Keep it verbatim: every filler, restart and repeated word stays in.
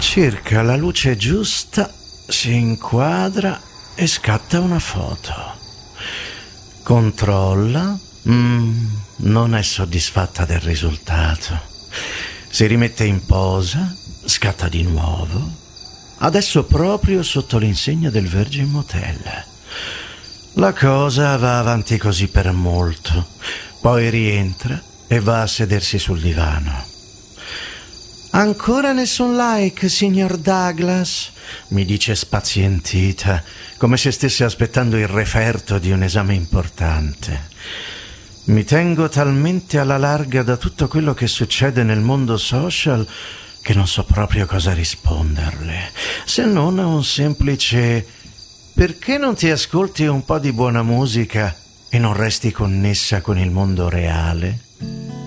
Cerca la luce giusta, si inquadra e scatta una foto. Controlla, mm, non è soddisfatta del risultato. Si rimette in posa, scatta di nuovo. Adesso proprio sotto l'insegna del Virgin Motel. La cosa va avanti così per molto. Poi rientra e va a sedersi sul divano. Ancora nessun like, signor Douglas? Mi dice spazientita, come se stesse aspettando il referto di un esame importante. Mi tengo talmente alla larga da tutto quello che succede nel mondo social che non so proprio cosa risponderle, se non a un semplice «Perché non ti ascolti un po' di buona musica e non resti connessa con il mondo reale?»